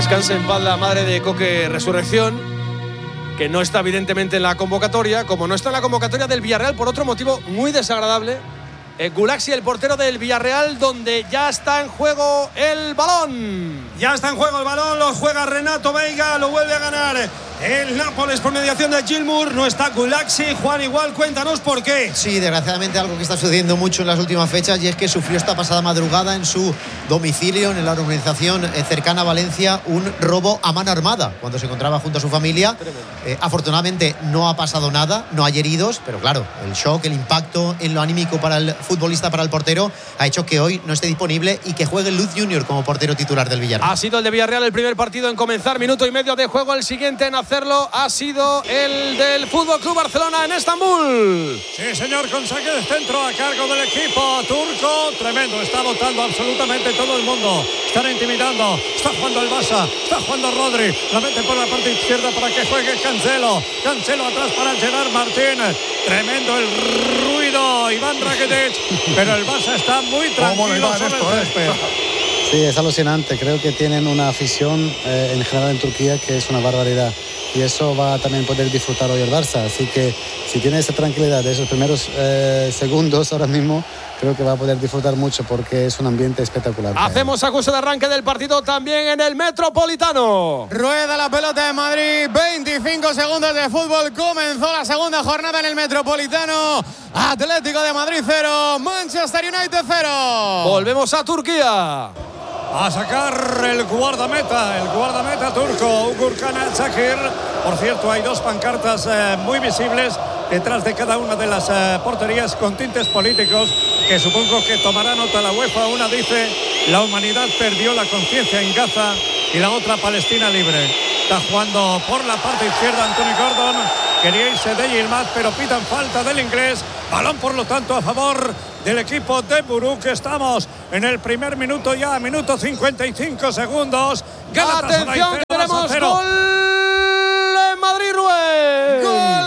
descanse en paz la madre de Coque Resurrección, que no está evidentemente en la convocatoria, como no está en la convocatoria del Villarreal por otro motivo muy desagradable. Gulaxi, el portero del Villarreal, donde ya está en juego el balón. Ya está en juego el balón, lo juega Renato Veiga, lo vuelve a ganar el Nápoles por mediación de Gilmour. No está Gulaxi. Juan, igual, cuéntanos por qué. Sí, desgraciadamente algo que está sucediendo mucho en las últimas fechas, y es que sufrió esta pasada madrugada en su domicilio, en la urbanización cercana a Valencia, un robo a mano armada cuando se encontraba junto a su familia. Afortunadamente no ha pasado nada, no hay heridos, pero claro, el shock, el impacto en lo anímico para el futbolista, para el portero, ha hecho que hoy no esté disponible y que juegue Luz Junior como portero titular del Villarreal. Ha sido el de Villarreal el primer partido en comenzar, minuto y medio de juego. El siguiente en hacerlo ha sido el del Fútbol Club Barcelona en Estambul. Sí, señor, con saque de centro a cargo del equipo turco. Tremendo, está votando absolutamente todo el mundo. Están intimidando, está jugando el Barça, está jugando Rodri. La mete por la parte izquierda para que juegue Cancelo. Cancelo atrás para Gerard Martín. Tremendo el ruido, Iván Rakitic. Pero el Barça está muy tranquilo sobre el césped. Sí, es alucinante. Creo que tienen una afición en general en Turquía que es una barbaridad. Y eso va a también poder disfrutar hoy el Barça. Así que si tiene esa tranquilidad de esos primeros segundos ahora mismo, creo que va a poder disfrutar mucho porque es un ambiente espectacular. Hacemos acuso de arranque del partido también en el Metropolitano. Rueda la pelota de Madrid, 25 segundos de fútbol. Comenzó la segunda jornada en el Metropolitano. Atlético de Madrid 0, Manchester United 0. Volvemos a Turquía. A sacar el guardameta turco, Gürkan Çakır. Por cierto, hay dos pancartas muy visibles detrás de cada una de las porterías con tintes políticos que supongo que tomará nota la UEFA. Una dice: la humanidad perdió la conciencia en Gaza, y la otra: Palestina libre. Está jugando por la parte izquierda Anthony Gordon. Quería irse de Yilmaz, pero pitan falta del inglés. Balón, por lo tanto, a favor del equipo de Buruk. Estamos en el primer minuto ya, minuto 55 segundos. Atención, que tenemos gol en Madrid, Rubén. Gol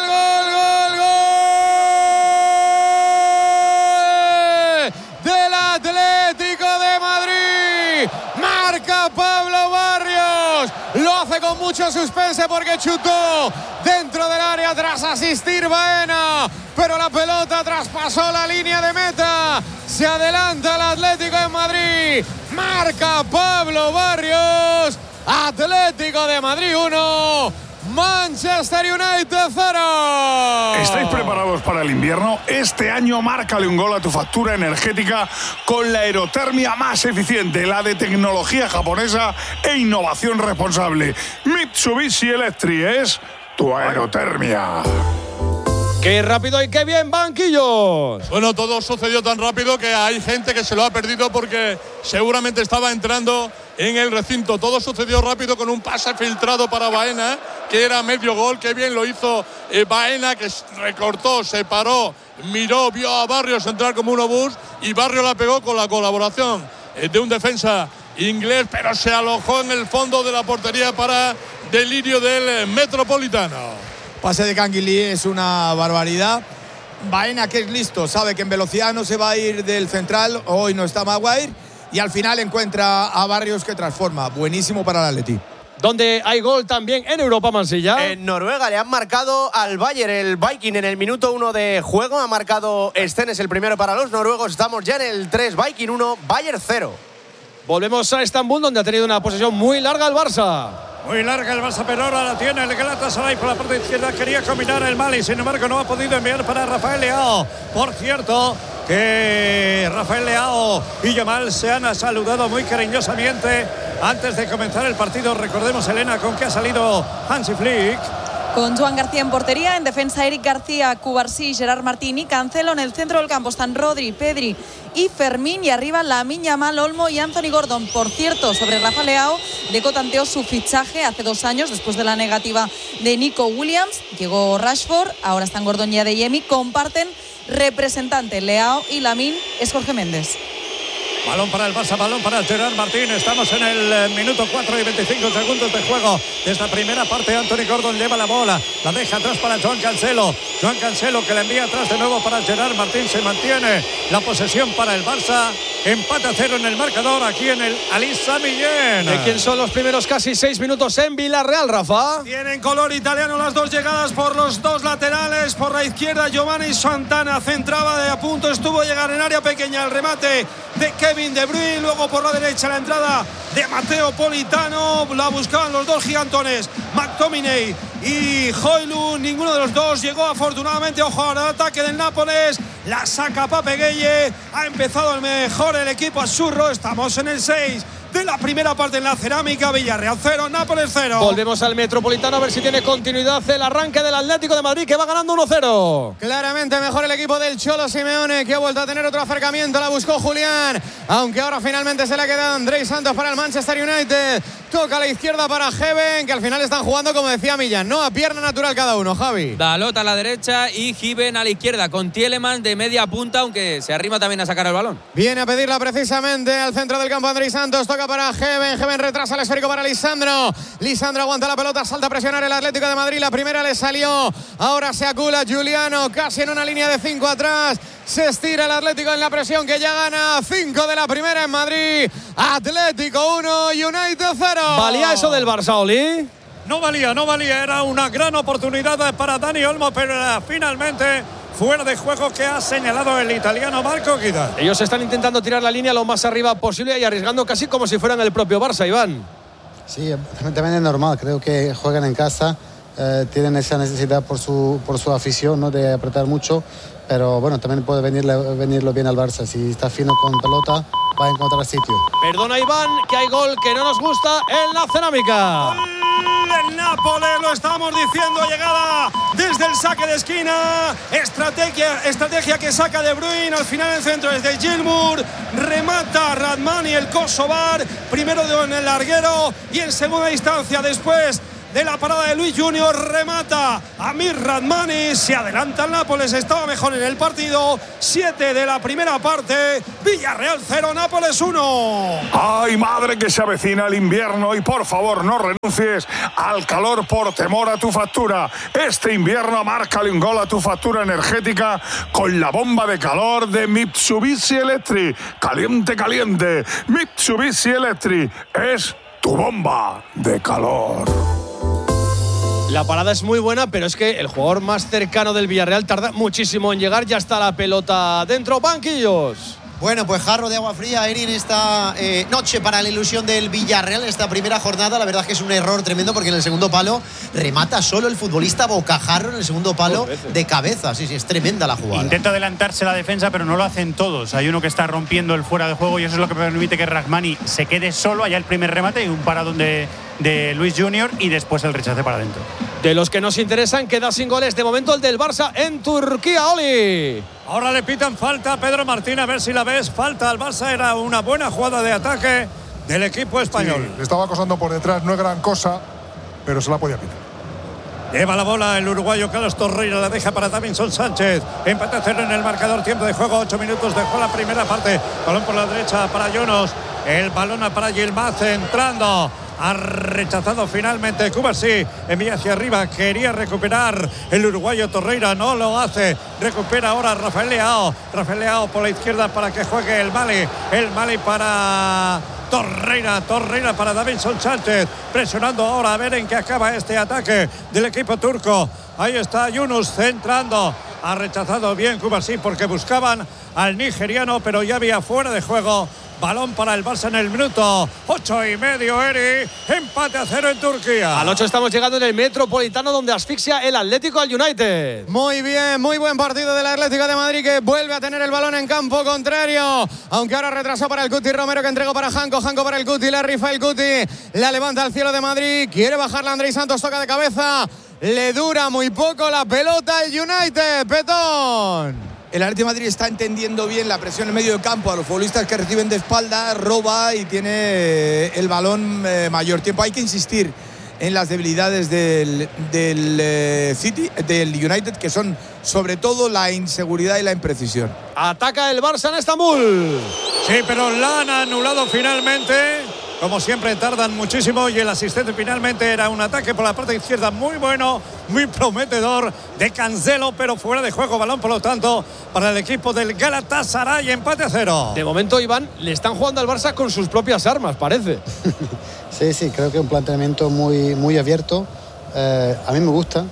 del Atlético de Madrid. Marca Pablo Barrios. Lo hace con mucho suspense porque chutó dentro del área tras asistir Baena, pero la pelota traspasó la línea de meta. Se adelanta el Atlético de Madrid. Marca Pablo Barrios. Atlético de Madrid 1, Manchester United 0. ¿Estáis preparados para el invierno? Este año márcale un gol a tu factura energética con la aerotermia más eficiente, la de tecnología japonesa e innovación responsable. Mitsubishi Electric es tu aerotermia. ¡Qué rápido y qué bien, banquillos! Bueno, todo sucedió tan rápido que hay gente que se lo ha perdido porque seguramente estaba entrando en el recinto. Todo sucedió rápido con un pase filtrado para Baena, que era medio gol. Qué bien lo hizo Baena, que recortó, se paró, miró, vio a Barrios entrar como un obús, y Barrios la pegó con la colaboración de un defensa inglés, pero se alojó en el fondo de la portería para delirio del Metropolitano. Pase de Canguilí es una barbaridad. Baena, que es listo, sabe que en velocidad no se va a ir del central. Hoy no está Maguire. Y al final encuentra a Barrios, que transforma. Buenísimo para el Atleti. Donde hay gol también en Europa, Mansilla. En Noruega le han marcado al Bayern, el Viking, en el minuto 1 de juego. Ha marcado Stennes el primero para los noruegos. Estamos ya en el 3, Viking 1, Bayern 0. Volvemos a Estambul, donde ha tenido una posesión muy larga el Barça. Muy larga el Barça, pero ahora la tiene el Galatasaray por la parte izquierda. Quería combinar el Mali, sin embargo no ha podido enviar para Rafael Leao. Por cierto, que Rafael Leao y Yamal se han saludado muy cariñosamente antes de comenzar el partido. Recordemos, Elena, con qué ha salido Hansi Flick. Con Joan García en portería, en defensa Eric García, Cubarsí, Gerard Martín y Cancelo. En el centro del campo están Rodri, Pedri y Fermín, y arriba Lamine Yamal, Olmo y Anthony Gordon. Por cierto, sobre Rafa Leao, Deco tanteó su fichaje hace 2 años después de la negativa de Nico Williams. Llegó Rashford, ahora están Gordon y Adeyemi. Comparten representante. Leao y Lamine es Jorge Méndez. Balón para el Barça, balón para Gerard Martín. Estamos en el minuto 4 y 25 segundos de juego de esta primera parte. Anthony Gordon lleva la bola, la deja atrás para Joan Cancelo. Joan Cancelo, que la envía atrás de nuevo para Gerard Martín. Se mantiene la posesión para el Barça. Empate a 0 en el marcador aquí en el Ali Sami Yen. ¿De quién son los primeros casi 6 minutos en Villarreal, Rafa? Tienen color italiano las dos llegadas por los dos laterales. Por la izquierda, Giovanni Santana centraba, de a punto estuvo a llegar en área pequeña el remate de Kevin De Bruyne. Luego por la derecha la entrada de Matteo Politano. La buscaban los dos gigantones, McTominay y Højlund. Ninguno de los dos llegó afortunadamente. Ojo al ataque del Nápoles. La saca Pape Gueye. Ha empezado el mejor el equipo azzurro. Estamos en el 6 de la primera parte en la Cerámica. Villarreal 0, Nápoles 0. Volvemos al Metropolitano a ver si tiene continuidad el arranque del Atlético de Madrid, que va ganando 1-0. Claramente mejor el equipo del Cholo Simeone, que ha vuelto a tener otro acercamiento. La buscó Julián, aunque ahora finalmente se le ha quedado Andrés Santos para el Manchester United. Toca a la izquierda para Heven, que al final están jugando, como decía Millán, ¿no? A pierna natural cada uno, Javi. Dalot a la derecha y Heven a la izquierda, con Tielemans de media punta, aunque se arrima también a sacar el balón. Viene a pedirla precisamente al centro del campo Andrés Santos. Toca para Heven. Heven retrasa el esférico para Lisandro. Lisandro aguanta la pelota, salta a presionar el Atlético de Madrid. La primera le salió. Ahora se acula Giuliano, casi en una línea de 5 atrás. Se estira el Atlético en la presión, que ya gana 5 de la primera en Madrid. Atlético 1, United 0. ¿Valía eso del Barça, Oli? No valía. Era una gran oportunidad para Dani Olmo, pero finalmente fuera de juego, que ha señalado el italiano Marco Guida. Ellos están intentando tirar la línea lo más arriba posible y arriesgando casi como si fueran el propio Barça, Iván. Sí, también es normal. Creo que juegan en casa, tienen esa necesidad por su afición, ¿no?, de apretar mucho. Pero bueno, también puede venirlo bien al Barça. Si está fino con pelota, va a encontrar sitio. Perdona, Iván, que hay gol que no nos gusta en la Cerámica. El Nápoles, lo estamos diciendo, llegada desde el saque de esquina, estrategia que saca De Bruyne, al final el centro es de Gilmour, remata Radmani, el kosovar, primero en el larguero y en segunda instancia después de la parada de Luis Junior, remata Amir Radmani, se adelanta el Nápoles, estaba mejor en el partido. 7 de la primera parte, Villarreal 0, Nápoles 1. ¡Ay, madre, que se avecina el invierno! Y por favor, no renuncies al calor por temor a tu factura. Este invierno márcale un gol a tu factura energética con la bomba de calor de Mitsubishi Electric. Caliente, caliente. Mitsubishi Electric es tu bomba de calor. La parada es muy buena, pero es que el jugador más cercano del Villarreal tarda muchísimo en llegar. Ya está la pelota dentro. Banquillos. Bueno, pues jarro de agua fría, Erin, esta noche para la ilusión del Villarreal, esta primera jornada. La verdad es que es un error tremendo, porque en el segundo palo remata solo el futbolista Bocajarro, en el segundo palo de cabeza. Sí, es tremenda la jugada. Intenta adelantarse la defensa, pero no lo hacen todos. Hay uno que está rompiendo el fuera de juego y eso es lo que permite que Rahmani se quede solo. Allá el primer remate y un paradón de Luis Junior y después el rechace para adentro. De los que nos interesan, queda sin goles de momento el del Barça en Turquía, Oli. Ahora le pitan falta a Pedro Martín, a ver si la ves. Falta al Barça, era una buena jugada de ataque del equipo español. Sí, le estaba acosando por detrás, no es gran cosa, pero se la podía pitar. Lleva la bola el uruguayo Carlos Torreira, la deja para Davinson Sánchez. Empate a 0 en el marcador, tiempo de juego, 8 minutos, dejó la primera parte. Balón por la derecha para Jonos, el balón para Yilmaz entrando. Ha rechazado finalmente Cubarsí, envía hacia arriba, quería recuperar el uruguayo Torreira, no lo hace, recupera ahora Rafael Leao por la izquierda para que juegue el Mali para Torreira para Davinson Sánchez, presionando ahora a ver en qué acaba este ataque del equipo turco. Ahí está Yunus centrando, ha rechazado bien Cubarsí porque buscaban al nigeriano, pero ya había fuera de juego. Balón para el Barça en el minuto 8,5, Eri. Empate a 0 en Turquía. Al 8 estamos llegando en el Metropolitano, donde asfixia el Atlético al United. Muy bien, muy buen partido del Atlético de Madrid, que vuelve a tener el balón en campo contrario. Aunque ahora retrasó para el Cuti Romero, que entregó para Janko para el Cuti, la rifa el Cuti. La levanta al cielo de Madrid. Quiere bajarla Andrés Santos, toca de cabeza. Le dura muy poco la pelota el United. Petón. El Atlético de Madrid está entendiendo bien la presión en medio del campo a los futbolistas que reciben de espalda, roba y tiene el balón mayor tiempo. Hay que insistir en las debilidades del City, del United, que son sobre todo la inseguridad y la imprecisión. Ataca el Barça en Estambul. Sí, pero la han anulado finalmente. como siempre tardan muchísimo y el asistente finalmente era un ataque por la parte izquierda muy bueno, muy prometedor de Cancelo, pero fuera de juego, balón por lo tanto para el equipo del Galatasaray, empate a 0. De momento, Iván, le están jugando al Barça con sus propias armas, parece. Sí, creo que es un planteamiento muy abierto. A mí me gusta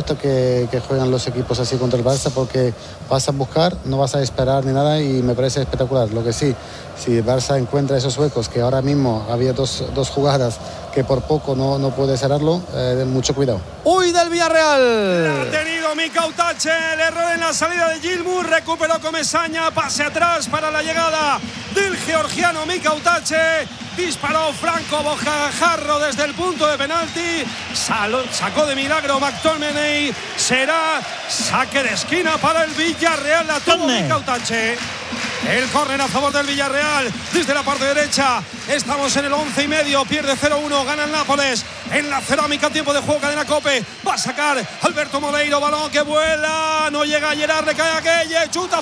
que jueguen los equipos así contra el Barça, porque vas a buscar, no vas a esperar ni nada, y me parece espectacular. Lo que sí, si el Barça encuentra esos huecos, que ahora mismo había dos jugadas que por poco no puede cerrarlo, mucho cuidado. ¡Uy, del Villarreal! La ha tenido Mikau Tache, el error en la salida de Gilmour, recuperó Comesaña, pase atrás para la llegada del georgiano Mikau Tache. Disparó Franco Bocajarro desde el punto de penalti. Sacó de milagro McTominay. Será saque de esquina para el Villarreal. La tuvo Mikau Tache. El córner a favor del Villarreal desde la parte derecha. Estamos en el 11:30. Pierde 0-1. Gana el Nápoles. En la cerámica, tiempo de juego, cadena Cope. Va a sacar Alberto Moleiro. Balón que vuela. No llega a Gerard. Le cae a Gueye. Chuta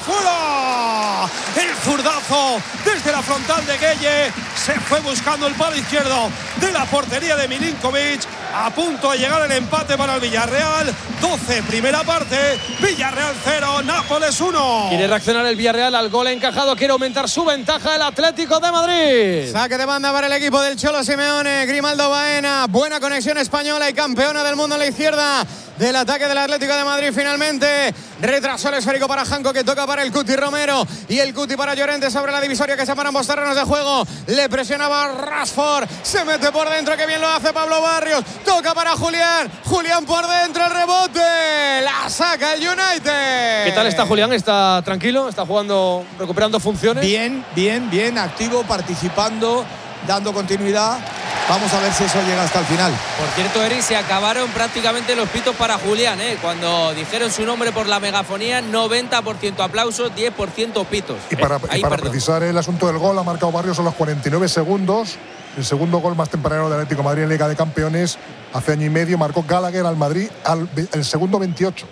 fuera. El zurdazo desde la frontal de Gueye. Se fue buscando el palo izquierdo de la portería de Milinkovic. A punto de llegar el empate para el Villarreal. 12, primera parte. Villarreal 0, Nápoles 1. Quiere reaccionar el Villarreal al gol encajado. Quiere aumentar su ventaja el Atlético de Madrid. Saque de banda para el equipo del Cholo Simeone. Grimaldo Baena. Buena conexión española y campeona del mundo en la izquierda del ataque del Atlético de Madrid. Finalmente retrasó el esférico para Janko, que toca para el Cuti Romero, y el Cuti para Llorente sobre la divisoria que separan ambos terrenos de juego. Le presionaba Rashford, se mete por dentro, que bien lo hace Pablo Barrios, toca para Julián por dentro, el rebote, la saca el United. ¿Qué tal está Julián? ¿Está tranquilo? ¿Está jugando, recuperando funciones? Bien, activo, participando, dando continuidad. Vamos a ver si eso llega hasta el final. Por cierto, Eric, se acabaron prácticamente los pitos para Julián, ¿eh? Cuando dijeron su nombre por la megafonía, 90% aplausos, 10% pitos. Y para precisar el asunto del gol, ha marcado Barrios a los 49 segundos. El segundo gol más temprano del Atlético de Madrid en Liga de Campeones. Hace año y medio marcó Gallagher al Madrid el segundo 28.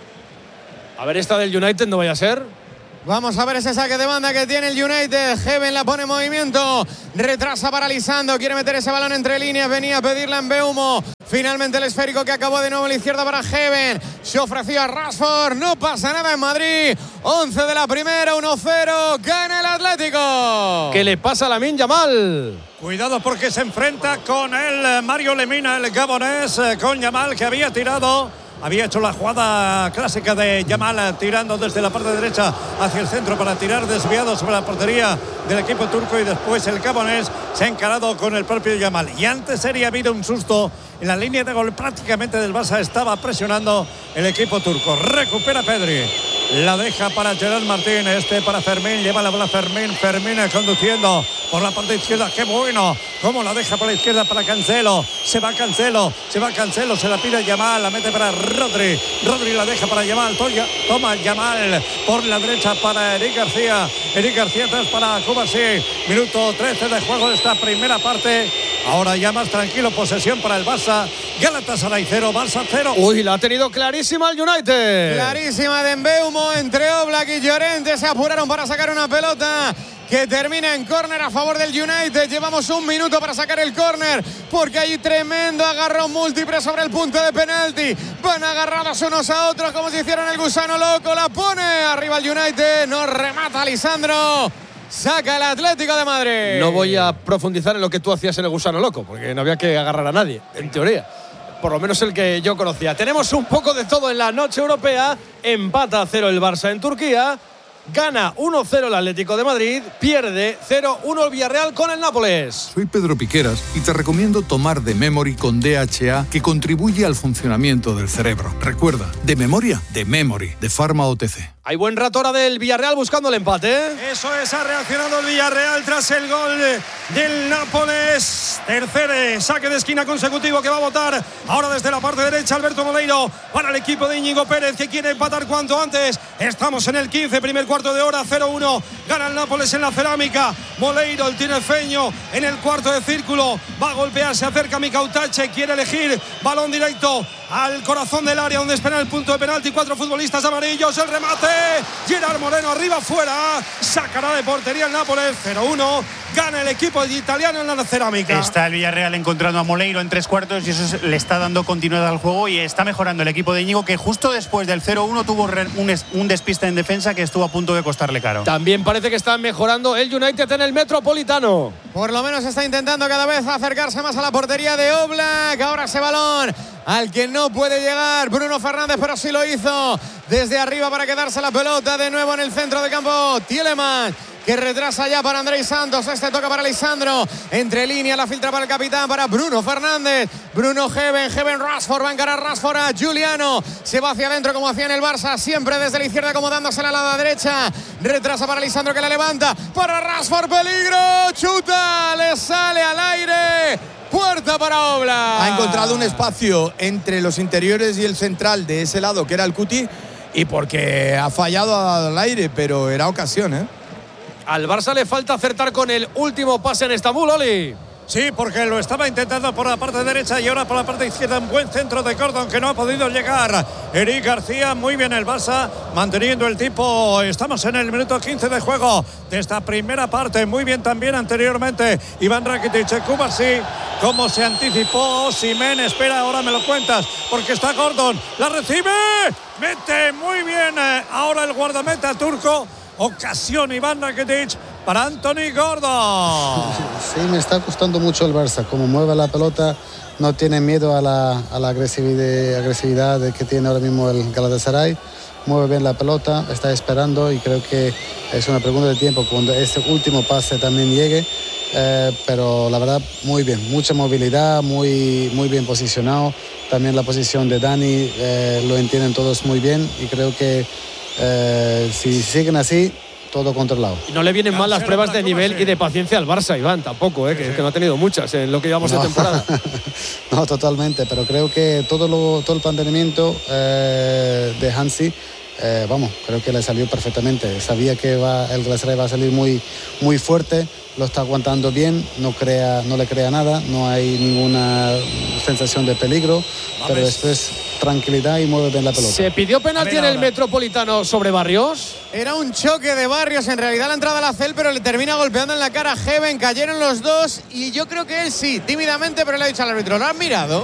A ver, esta del United no vaya a ser. Vamos a ver ese saque de banda que tiene el United. Heaven la pone en movimiento. Retrasa paralizando. Quiere meter ese balón entre líneas. Venía a pedirla en Mbeumo. Finalmente el esférico que acabó de nuevo a la izquierda para Heaven. Se ofreció a Rashford. No pasa nada en Madrid. 11 de la primera, 1-0. Gana el Atlético. ¿Qué le pasa a Lamine Yamal? Cuidado porque se enfrenta con el Mario Lemina, el gabonés, con Yamal, que había tirado. Había hecho la jugada clásica de Yamal, tirando desde la parte derecha hacia el centro para tirar desviado sobre la portería del equipo turco, y después el gabonés se ha encarado con el propio Yamal. Y antes había habido un susto en la línea de gol prácticamente del Barça. Estaba presionando el equipo turco. Recupera Pedri. La deja para Gerard Martín, para Fermín, lleva la bola Fermín conduciendo por la parte izquierda, qué bueno, cómo la deja por la izquierda para Cancelo, se va Cancelo, se la pide Yamal, la mete para Rodri la deja para Yamal, toma Yamal por la derecha para Eric García atrás para Kovacic, minuto 13 de juego de esta primera parte. Ahora ya más tranquilo, posesión para el Barça. Galatasaray 0, Barça 0. Uy, la ha tenido clarísima el United. Clarísima de Mbeumo, entre Oblak y Llorente. Se apuraron para sacar una pelota que termina en córner a favor del United. Llevamos un minuto para sacar el córner, porque hay tremendo agarrón múltiple sobre el punto de penalti. Van agarrados unos a otros como si hicieran el gusano loco. La pone arriba el United, no remata Lisandro. Saca el Atlético de Madrid. No voy a profundizar en lo que tú hacías en el gusano loco, porque no había que agarrar a nadie, en teoría. Por lo menos el que yo conocía. Tenemos un poco de todo en la noche europea. Empata a 0 el Barça en Turquía. Gana 1-0 el Atlético de Madrid. Pierde 0-1 el Villarreal con el Nápoles. Soy Pedro Piqueras y te recomiendo tomar The Memory con DHA, que contribuye al funcionamiento del cerebro. Recuerda, de memoria, de Memory, de Pharma OTC. Hay buen rato ahora del Villarreal buscando el empate. Eso es, ha reaccionado el Villarreal tras el gol del Nápoles. Tercer saque de esquina consecutivo que va a votar ahora desde la parte derecha Alberto Moleiro para el equipo de Íñigo Pérez, que quiere empatar cuanto antes. Estamos en el 15, primer cuarto de hora, 0-1. Gana el Nápoles en la cerámica. Moleiro, el tinerfeño, en el cuarto de círculo. Va a golpear, se acerca Mikau Tache, quiere elegir balón directo al corazón del área donde espera el punto de penalti. 4 futbolistas amarillos, el remate. Gerard Moreno arriba, fuera. Sacará de portería el Nápoles. 0-1. Gana el equipo italiano en la cerámica. Está el Villarreal encontrando a Moleiro en 3/4 y eso le está dando continuidad al juego y está mejorando el equipo de Íñigo, que justo después del 0-1 tuvo un despiste en defensa que estuvo a punto de costarle caro. También parece que está mejorando el United en el Metropolitano. Por lo menos está intentando cada vez acercarse más a la portería de Oblak. Ahora ese balón al que no puede llegar Bruno Fernández, pero sí lo hizo desde arriba para quedarse la pelota de nuevo en el centro de campo. Tielemans, que retrasa ya para Andrés Santos. Este toca para Lisandro. Entre líneas la filtra para el capitán, para Bruno Fernández. Bruno Heaven Rashford. Va a encarar Rashford a Giuliano. Se va hacia adentro como hacía en el Barça. Siempre desde la izquierda acomodándose a la derecha. Retrasa para Lisandro, que la levanta. Para Rashford, peligro. Chuta. Le sale al aire. Puerta para Oblak. Ha encontrado un espacio entre los interiores y el central de ese lado, que era el Cuti. Y porque ha fallado al aire, pero era ocasión, ¿eh? Al Barça le falta acertar con el último pase en Estambul, Oli. Sí, porque lo estaba intentando por la parte derecha y ahora por la parte izquierda. Un buen centro de Gordon que no ha podido llegar. Eric García, muy bien el Barça, manteniendo el tipo. Estamos en el minuto 15 de juego de esta primera parte. Muy bien también anteriormente Iván Rakitic. Cubarsí, como se anticipó. Osimhen, espera, ahora me lo cuentas, porque está Gordon. La recibe, mete muy bien. Ahora el guardameta turco. Ocasión Iván Rakitic para Anthony Gordon. Sí, me está costando mucho el Barça. Como mueve la pelota, no tiene miedo a la agresividad que tiene ahora mismo el Galatasaray. Mueve bien la pelota, está esperando y creo que es una pregunta de tiempo cuando ese último pase también llegue. Pero la verdad, muy bien, mucha movilidad, muy bien posicionado. También la posición de Dani lo entienden todos muy bien y creo que si siguen así, todo controlado. Y no le vienen mal las pruebas de nivel y de paciencia al Barça, Iván, tampoco, que no ha tenido muchas en lo que llevamos de temporada. No, totalmente, pero creo que todo el planteamiento de Hansi, creo que le salió perfectamente. Sabía que el Galatasaray va a salir muy fuerte, lo está aguantando bien, no le crea nada, no hay ninguna sensación de peligro, pero después tranquilidad y mueve bien la pelota. ¿Se pidió penalti en el Metropolitano sobre Barrios? Era un choque de Barrios, en realidad la entrada la hace él, pero le termina golpeando en la cara a Heaven. Cayeron los dos y yo creo que él sí, tímidamente, pero le ha dicho al árbitro, ¿lo has mirado?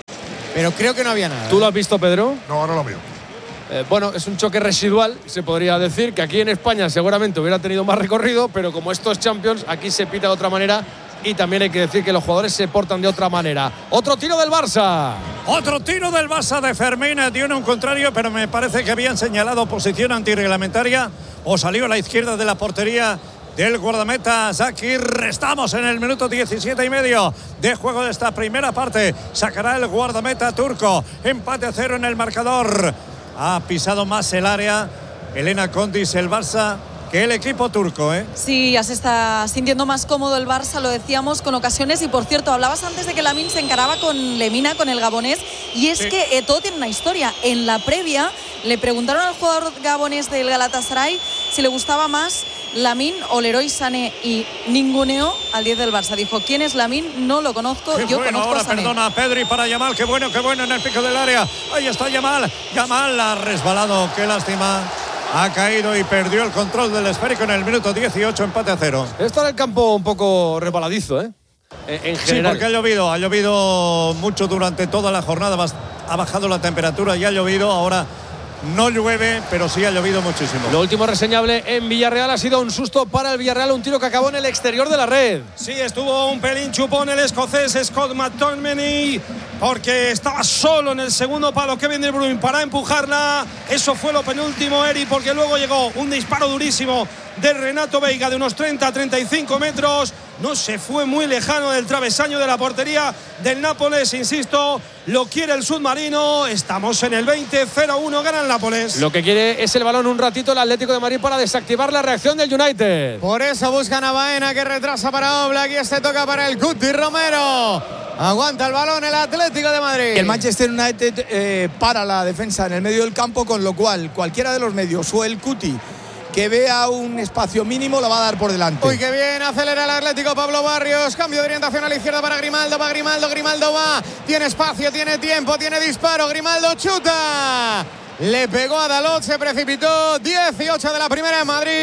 Pero creo que no había nada. ¿Tú lo has visto, Pedro? No, ahora lo veo. Bueno, es un choque residual, se podría decir, que aquí en España seguramente hubiera tenido más recorrido, pero como esto es Champions, aquí se pita de otra manera y también hay que decir que los jugadores se portan de otra manera. Otro tiro del Barça. Otro tiro del Barça de Fermín, dio un contrario, pero me parece que habían señalado posición antirreglamentaria o salió a la izquierda de la portería del guardameta Zakir. Estamos en el minuto 17,5 de juego de esta primera parte. Sacará el guardameta turco. Empate a 0 en el marcador. Ha pisado más el área Elena Condis, el Barça, que el equipo turco, ¿eh? Sí, ya se está sintiendo más cómodo el Barça, lo decíamos, con ocasiones. Y por cierto, hablabas antes de que Lamine se encaraba con Lemina, con el gabonés. Y es que todo tiene una historia. En la previa le preguntaron al jugador gabonés del Galatasaray si le gustaba más Lamine o Leroy Sané, y ninguneó al 10 del Barça. Dijo, ¿quién es Lamine? No lo conozco, yo conozco ahora a Sané. Perdona a Pedri para Yamal, qué bueno en el pico del área. Ahí está Yamal ha resbalado, qué lástima. Ha caído y perdió el control del esférico en el minuto 18, empate a 0. Está en el campo un poco resbaladizo, en general. Sí, porque ha llovido mucho durante toda la jornada, ha bajado la temperatura y ha llovido. Ahora no llueve, pero sí ha llovido muchísimo. Lo último reseñable en Villarreal ha sido un susto para el Villarreal, un tiro que acabó en el exterior de la red. Sí, estuvo un pelín chupón el escocés Scott McTominay, porque estaba solo en el segundo palo Kevin De Bruyne para empujarla. Eso fue lo penúltimo, Eri, porque luego llegó un disparo durísimo de Renato Veiga de unos 30-35 metros. No se fue muy lejano del travesaño de la portería del Nápoles, insisto, lo quiere el submarino. Estamos en el 20-0-1, gana el Nápoles. Lo que quiere es el balón un ratito el Atlético de Madrid para desactivar la reacción del United. Por eso buscan a Baena, que retrasa para Oblak, y este toca para el Cuti Romero. Aguanta el balón el Atlético de Madrid. El Manchester United para la defensa en el medio del campo, con lo cual cualquiera de los medios o el Cuti que vea un espacio mínimo la va a dar por delante. Uy, qué bien, acelera el Atlético. Pablo Barrios, cambio de orientación a la izquierda para Grimaldo. Va Grimaldo, va, tiene espacio, tiene tiempo, tiene disparo. Grimaldo chuta, le pegó a Dalot, se precipitó. 18 de la primera en Madrid.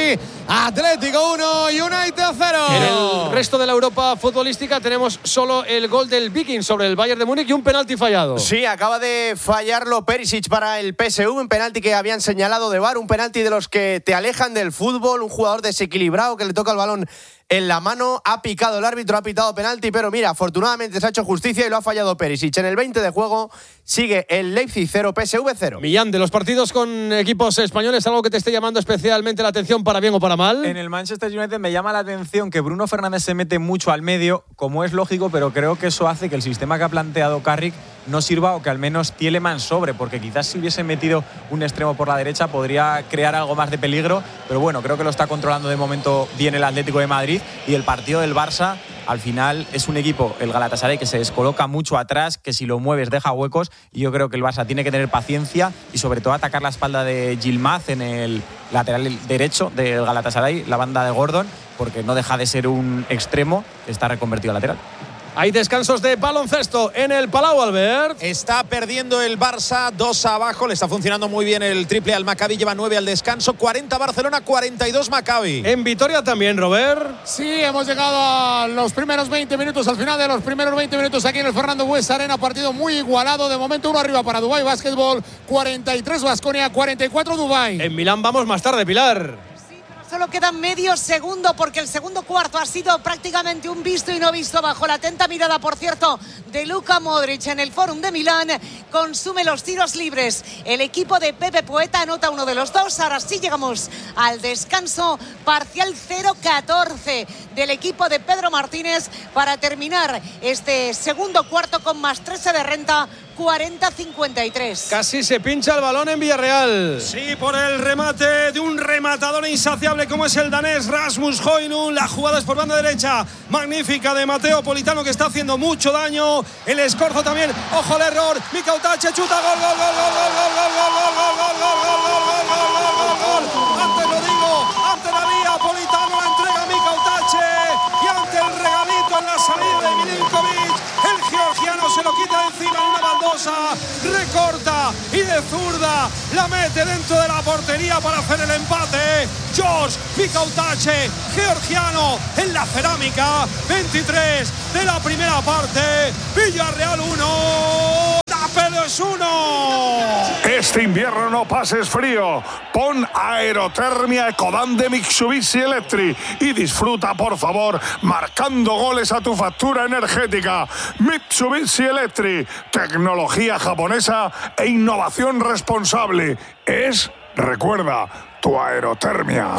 Atlético 1, United 0. En el resto de la Europa futbolística tenemos solo el gol del Viking sobre el Bayern de Múnich y un penalti fallado. Sí, acaba de fallarlo Perisic para el PSV, un penalti que habían señalado de VAR, un penalti de los que te alejan del fútbol, un jugador desequilibrado que le toca el balón en la mano, ha picado el árbitro, ha pitado penalti, pero mira, afortunadamente se ha hecho justicia y lo ha fallado Perisic. En el 20 de juego sigue el Leipzig 0, PSV 0. Millán, de los partidos con equipos españoles, ¿algo que te esté llamando especialmente la atención para bien o para mal? En el Manchester United me llama la atención que Bruno Fernández se mete mucho al medio, como es lógico, pero creo que eso hace que el sistema que ha planteado Carrick no sirva, o que al menos Tielemans sobre, porque quizás si hubiese metido un extremo por la derecha podría crear algo más de peligro, pero bueno, creo que lo está controlando de momento bien el Atlético de Madrid. Y el partido del Barça, al final es un equipo, el Galatasaray, que se descoloca mucho atrás, que si lo mueves deja huecos, y yo creo que el Barça tiene que tener paciencia y sobre todo atacar la espalda de Yilmaz en el lateral derecho del Galatasaray, la banda de Gordon, porque no deja de ser un extremo que está reconvertido a lateral. Hay descansos de baloncesto en el Palau, Albert. Está perdiendo el Barça 2 abajo. Le está funcionando muy bien el triple al Maccabi. Lleva 9 al descanso. 40 Barcelona, 42 Maccabi. En Vitoria también, Robert. Sí, hemos llegado a los primeros 20 minutos, al final de los primeros 20 minutos aquí en el Fernando Buesa Arena. Partido muy igualado. De momento 1 arriba para Dubái Basketball. 43 Baskonia, 44 Dubái. En Milán vamos más tarde, Pilar. Solo queda medio segundo porque el segundo cuarto ha sido prácticamente un visto y no visto, bajo la atenta mirada, por cierto, de Luka Modric en el Fórum de Milán. Consume los tiros libres. El equipo de Pepe Poeta anota uno de los dos. Ahora sí llegamos al descanso. Parcial 0-14 del equipo de Pedro Martínez para terminar este segundo cuarto con más 13 de renta. 40-53. Casi se pincha el balón en Villarreal. Sí, por el remate de un rematador insaciable como es el danés Rasmus Højlund. La jugada es por banda derecha, magnífica, de Mateo Politano, que está haciendo mucho daño. El escorzo también, ojo al error. Mika Utache chuta, gol, gol, gol, gol, gol, gol, gol, gol, gol, gol, gol, gol, gol, gol, gol, gol, gol. Antes lo digo, antes la vía, Politano la entrega a Mika Utache, y ante el regalito en la salida de Milinkovic, el georgiano se lo quita de encima en una baldosa, recorta y de zurda la mete dentro de la portería para hacer el empate. Josh Mika Utache, georgiano, en la cerámica. 23 de la primera parte. Villarreal 1, Nápoles 1. Este invierno no pases frío. Pon aerotermia Ecodan de Mitsubishi Electric y disfruta, por favor, marcando goles a tu factura energética. Mitsubishi Electric, tecnología japonesa e innovación responsable. Recuerda, tu aerotermia.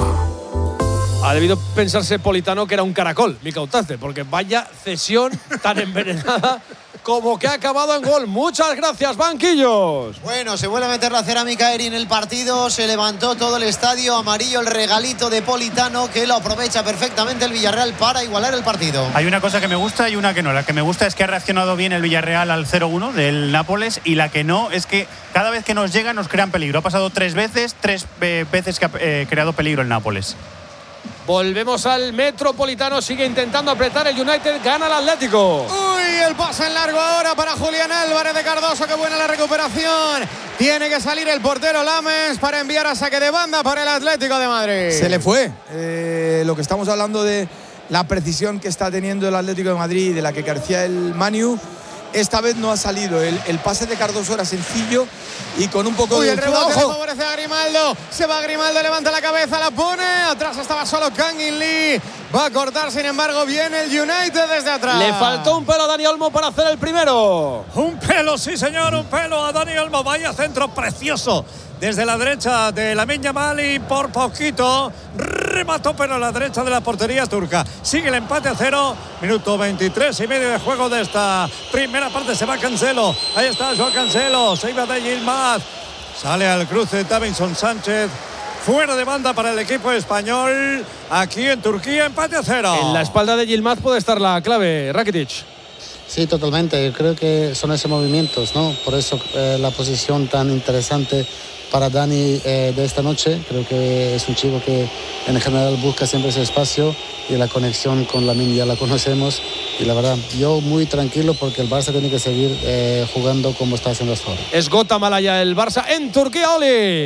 Ha debido pensarse Politano que era un caracol, Mika Utache, porque vaya cesión tan envenenada como que ha acabado en gol. Muchas gracias, banquillos. Bueno, se vuelve a meter la cerámica Eri en el partido. Se levantó todo el estadio amarillo, el regalito de Politano, que lo aprovecha perfectamente el Villarreal para igualar el partido. Hay una cosa que me gusta y una que no. La que me gusta es que ha reaccionado bien el Villarreal al 0-1 del Nápoles, y la que no es que cada vez que nos llega nos crean peligro. Ha pasado tres veces que ha creado peligro el Nápoles. Volvemos al Metropolitano, sigue intentando apretar el United, gana el Atlético. Uy, el pase en largo ahora para Julián Álvarez de Cardoso, qué buena la recuperación. Tiene que salir el portero Lames para enviar a saque de banda para el Atlético de Madrid. Se le fue. Lo que estamos hablando de la precisión que está teniendo el Atlético de Madrid, de la que carecía el Manu, esta vez no ha salido. El pase de Cardoso era sencillo y con un poco de... el rebote le favorece a Grimaldo. Se va Grimaldo, levanta la cabeza, la pone. Atrás estaba solo Kangin Lee. Va a cortar, sin embargo, bien el United desde atrás. Le faltó un pelo a Dani Olmo para hacer el primero. Un pelo, sí señor, un pelo a Dani Olmo. Vaya centro precioso desde la derecha de Lamine Yamal, y por poquito remató, pero a la derecha de la portería turca. Sigue el empate a 0, minuto 23 y medio de juego de esta primera parte. Se va Cancelo, ahí está Joao Cancelo, se iba de Yilmaz, sale al cruce Davinson Sánchez. Fuera de banda para el equipo español. Aquí en Turquía, empate a 0. En la espalda de Yilmaz puede estar la clave, Rakitic. Sí, totalmente. Yo creo que son esos movimientos, ¿no? Por eso la posición tan interesante para Dani de esta noche. Creo que es un chico que en general busca siempre ese espacio, y la conexión con Lamine ya la conocemos. Y la verdad, yo muy tranquilo porque el Barça tiene que seguir jugando como está haciendo hasta ahora. Esgota Malaya el Barça en Turquía, Oli.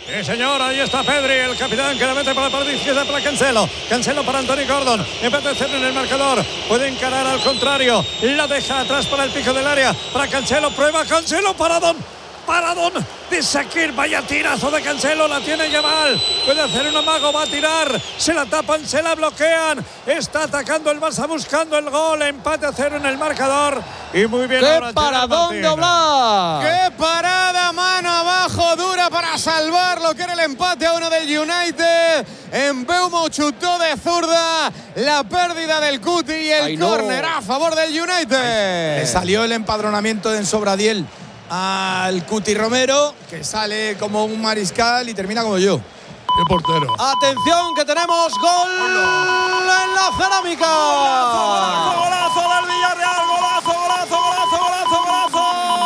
Sí, señor, ahí está Pedri, el capitán, que la mete para la parte izquierda para Cancelo. Cancelo para Anthony Gordon. Empate a 0 en el marcador. Puede encarar al contrario. La deja atrás para el pico del área. Para Cancelo, prueba Cancelo, paradón de Shaqiri, vaya tirazo de Cancelo, la tiene Yamal, puede hacer un amago, va a tirar, se la tapan, se la bloquean, está atacando el Barça buscando el gol, empate a 0 en el marcador y muy bien. ¡Qué paradón de Oblak! ¡Qué parada, mano abajo, dura para salvarlo, que era el empate a 1 del United! En Mbeumo chutó de zurda, la pérdida del Cuti y el córner a favor del United. Le salió el empadronamiento de Enzo Bradiel al Cuti Romero, que sale como un mariscal y termina como yo. ¡Qué portero! ¡Atención, que tenemos gol en la cerámica! ¡Golazo, golazo del Villarreal! ¡Golazo!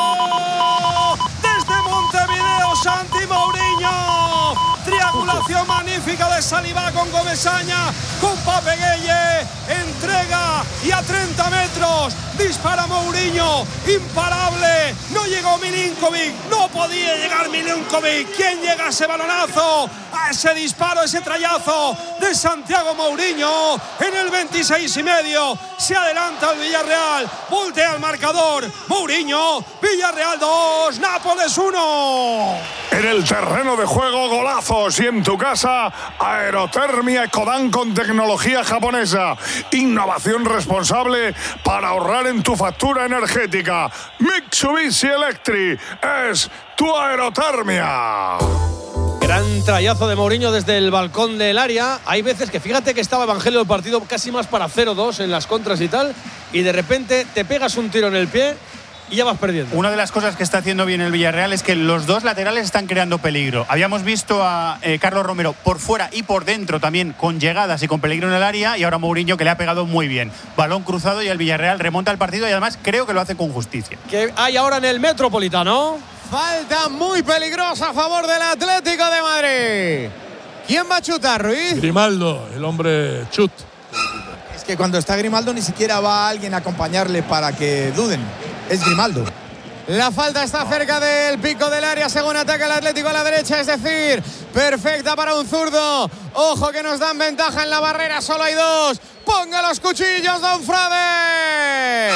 Desde Montevideo, Santi Mourinho. Triangulación magnífica de Saliba con Comesaña, con Pape Gueye. Entrega y a 30 metros dispara Mourinho, imparable. No llegó Milinkovic, no podía llegar Milinkovic. ¿Quién llega a ese balonazo? A ese disparo, ese trayazo de Santiago Mourinho en el 26,5. Se adelanta el Villarreal, voltea el marcador. Mourinho, Villarreal 2, Nápoles 1. En el terreno de juego, golazos, y en tu casa, Aerotermia Ecodan con tecnología japonesa. Innovación responsable para ahorrar en tu factura energética. Mitsubishi Electric es tu Aerotermia. Gran trayazo de Mourinho desde el balcón del área. Hay veces que fíjate que estaba Evangelio del partido casi más para 0-2 en las contras y tal, y de repente te pegas un tiro en el pie y ya vas perdiendo. Una de las cosas que está haciendo bien el Villarreal es que los dos laterales están creando peligro. Habíamos visto a Carlos Romero por fuera y por dentro también con llegadas y con peligro en el área, y ahora Mourinho, que le ha pegado muy bien. Balón cruzado y el Villarreal remonta el partido, y además creo que lo hace con justicia. ¿Qué hay ahora en el Metropolitano? Falta muy peligrosa a favor del Atlético de Madrid. ¿Quién va a chutar, Ruiz? Grimaldo, el hombre chut. Es que cuando está Grimaldo ni siquiera va alguien a acompañarle para que duden. Es Grimaldo. La falta está cerca del pico del área según ataca el Atlético a la derecha, es decir, perfecta para un zurdo. Ojo que nos dan ventaja en la barrera, solo hay dos. Ponga los cuchillos, Don Frade.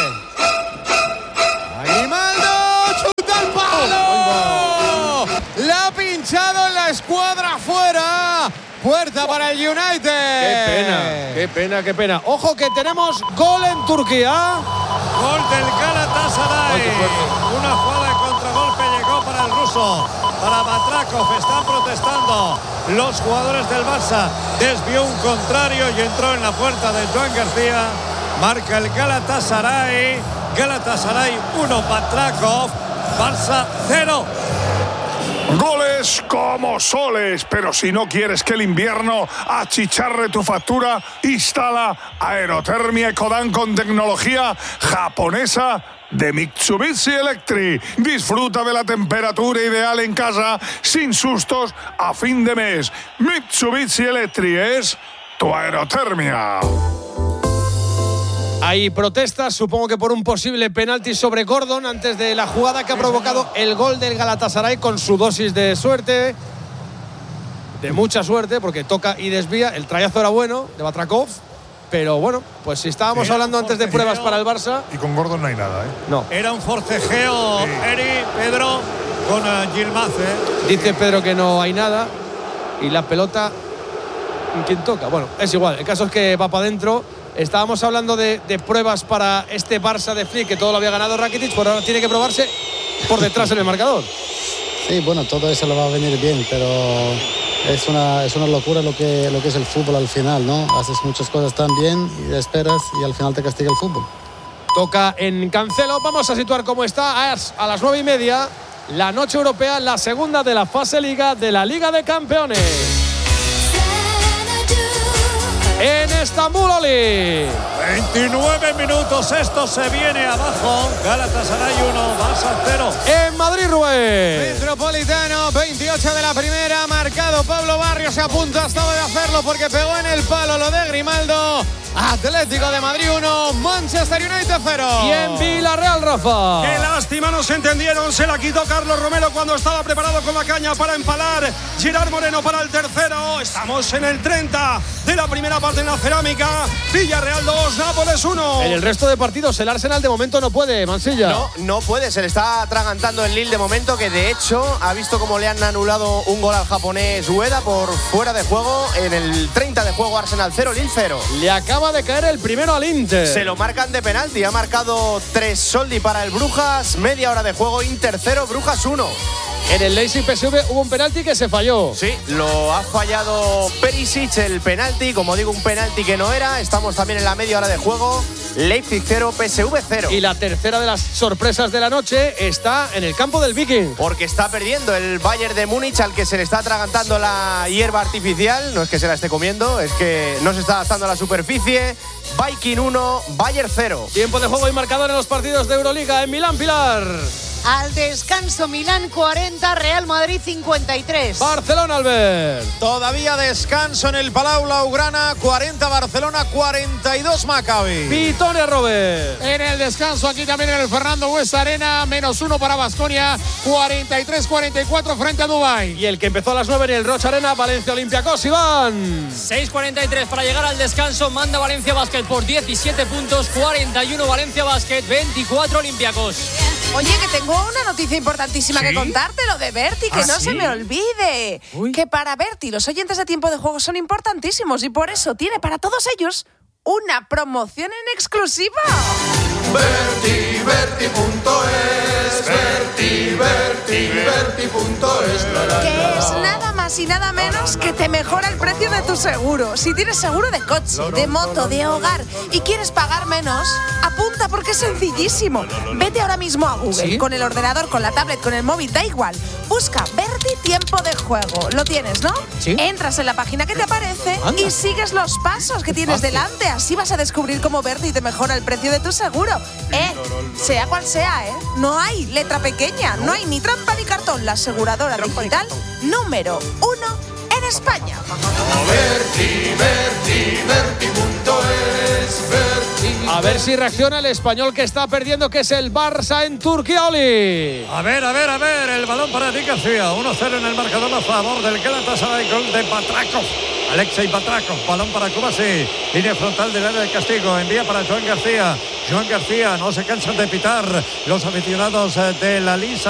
Grimaldo, chuta el palo. La ha pinchado en la escuadra afuera. Puerta para el United. Qué pena. Ojo que tenemos gol en Turquía. Gol del Galatasaray. Una jugada de contragolpe llegó para el ruso, para Batrakov. Están protestando los jugadores del Barça. Desvió un contrario y entró en la puerta de Joan García. Marca el Galatasaray. Galatasaray 1, Batrakov. Barça 0. Goles como soles, pero si no quieres que el invierno achicharre tu factura, instala Aerotermia Ecodan con tecnología japonesa de Mitsubishi Electric. Disfruta de la temperatura ideal en casa sin sustos a fin de mes. Mitsubishi Electric es tu Aerotermia. Hay protestas, supongo que por un posible penalti sobre Gordon antes de la jugada que ha provocado el gol del Galatasaray, con su dosis de suerte, de mucha suerte, porque toca y desvía. El trayazo era bueno de Batrakov, pero bueno, pues si estábamos hablando antes de pruebas para el Barça. Y con Gordon no hay nada, ¿eh? No. Era un forcejeo, Eri, Pedro, con Yilmaz. Dice Pedro que no hay nada, y la pelota, ¿quién toca? Bueno, es igual, el caso es que va para adentro. Estábamos hablando de pruebas para este Barça de Flick, que todo lo había ganado Rakitic, pero ahora tiene que probarse por detrás en el marcador. Sí, bueno, todo eso le va a venir bien, pero es una locura lo que es el fútbol al final, ¿no? Haces muchas cosas tan bien y esperas y al final te castiga el fútbol. Toca en Cancelo. Vamos a situar cómo está a las 9:30, la noche europea, la segunda de la fase Liga de la Liga de Campeones. En Estambul, Oli. 29 minutos, esto se viene abajo. Galatasaray 1, Barça 0. En Madrid, Rubén. Metropolitano, 28 de la primera, marcado por Pablo Barrios se apunta, estaba de hacerlo porque pegó en el palo lo de Grimaldo. Atlético de Madrid 1, Manchester United 0. Y en Villarreal, Rafa. Qué lástima, no se entendieron. Se la quitó Carlos Romero cuando estaba preparado con la caña para empalar. Gerard Moreno para el tercero. Estamos en el 30 de la primera parte en la cerámica. Villarreal 2, Nápoles 1. En el resto de partidos, el Arsenal de momento no puede, Mansilla. No puede, se le está atragantando el Lille de momento, que de hecho ha visto cómo le han anulado un gol al japonés Ueda por fuera de juego. En el 30 de juego, Arsenal 0, Lille 0. Le acaba de caer el primero al Inter. Se lo marcan de penalti. Ha marcado 3 Soldi para el Brujas. Media hora de juego, Inter 0, Brujas 1. En el Leipzig PSV hubo un penalti que se falló. Sí, lo ha fallado Perisic, el penalti. Como digo, un penalti que no era. Estamos también en la media hora de juego. Leipzig 0, PSV 0. Y la tercera de las sorpresas de la noche está en el campo del Viking. Porque está perdiendo el Bayern de Múnich, al que se le está atragantando la hierba artificial. No es que se la esté comiendo, es que no se está adaptando a la superficie. Viking 1, Bayern 0. Tiempo de juego y marcador en los partidos de Euroliga en Milán, Pilar. Al descanso, Milán 40, Real Madrid 53. Barcelona, Albert. Todavía descanso en el Palau Blaugrana, 40 Barcelona, 42 Maccabi. Vitoria, Robert. En el descanso, aquí también en el Fernando Buesa Arena, -1 para Baskonia, 43-44 frente a Dubái. Y el que empezó a las 9 en el Rocha Arena, Valencia Olympiacos, Iván. 6:43 para llegar al descanso, manda Valencia Basket por 17 puntos, 41 Valencia Basket, 24 Olympiacos. Oye, que tengo una noticia importantísima que contarte, lo de Berti, que no se me olvide. Que para Berti los oyentes de Tiempo de Juego son importantísimos y por eso tiene para todos ellos una promoción en exclusiva. Berti.es, que es nada más y nada menos que te mejora el precio de tu seguro. Si tienes seguro de coche, de moto, de hogar y quieres pagar menos, apunta porque es sencillísimo. Vete ahora mismo a Google, con el ordenador, con la tablet, con el móvil, da igual. Busca Berti Tiempo de Juego. Lo tienes, ¿no? Sí. Entras en la página que te aparece y sigues los pasos que tienes delante. Así vas a descubrir cómo Berti te mejora el precio de tu seguro. Sea cual sea, no hay letra pequeña, no hay ni trampa ni cartón. La aseguradora digital número 1 en España. A ver si reacciona el español que está perdiendo, que es el Barça en Turquía, Oli. A ver, el balón para Eric García, 1-0 en el marcador a favor del Galatasaray, gol de Patrakov. Alexei Patrakov, balón para Kubasi, línea frontal del área de castigo, envía para Joan García. Joan García, no se cansan de pitar los aficionados de la Lisa.